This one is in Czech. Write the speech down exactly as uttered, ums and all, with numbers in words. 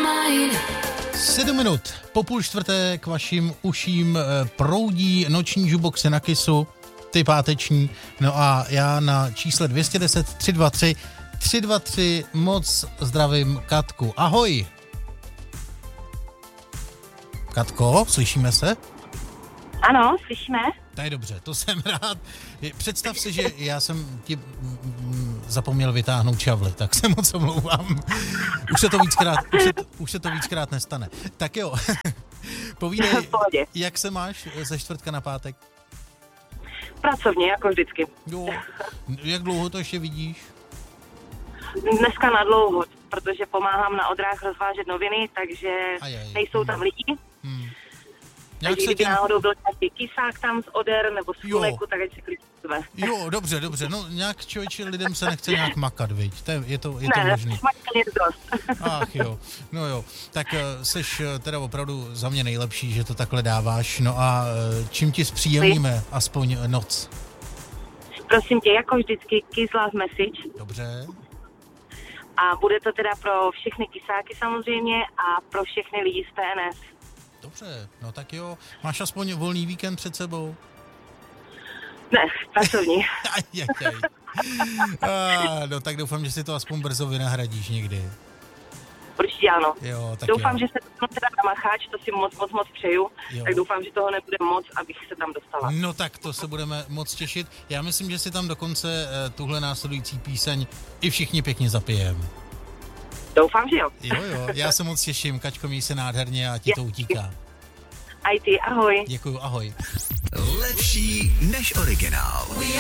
Sedm minut po půl čtvrté k vašim uším proudí noční žuboxy na Kissu, ty páteční. No a já na čísle dvě stě deset tři dva tři tři dva tři moc zdravím Katku. Ahoj. Katko, slyšíme se? Ano, slyšíme. To je dobře, to jsem rád. Představ si, že já jsem ti zapomněl vytáhnout čavly, tak se moc omlouvám. Už se to víckrát, už se to, už se to víckrát nestane. Tak jo, povídej, jak se máš ze čtvrtka na pátek? Pracovně, jako vždycky. Jo, jak dlouho to ještě vidíš? Dneska na dlouho, protože pomáhám na Odrách rozvážet noviny, takže Ajaj. nejsou tam lidi. Hmm. Takže kdyby těm... náhodou byl nějaký kysák tam z Oder nebo z Kuleku, tak ať se klidně. Jo, dobře, dobře. No nějak člověče lidem se nechce nějak makat, viď? To je, je to, je to ne, možný. Ne, dost. Ach jo, no jo. Tak seš teda opravdu za mě nejlepší, že to takhle dáváš. No a čím ti zpříjemníme aspoň noc? Prosím tě, jako vždycky, Kiss Love Message. Dobře. A bude to teda pro všechny kysáky samozřejmě a pro všechny lidi z P N S. Dobře, no tak jo. Máš aspoň volný víkend před sebou? Ne, pracovní. aj, aj, aj. A, no tak doufám, že si to aspoň brzo vynahradíš někdy. Určitě ano. Jo, tak doufám, jo. že se to teda na Macháč, to si moc, moc, moc přeju. Jo. Tak doufám, že toho nebude moc, abych se tam dostala. No tak to se budeme moc těšit. Já myslím, že si tam dokonce tuhle následující píseň i všichni pěkně zapijeme. Doufám, že jo. Jo, jo, já se moc těším. Kačko, měj se nádherně a ti to utíká. A i ty, ahoj. Děkuju, ahoj. Lepší než originál.